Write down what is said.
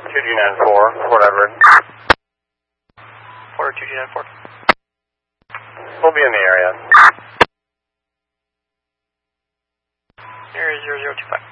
2G94, Fort Everett. Porter 2G94. We'll be in the area. Area 0025.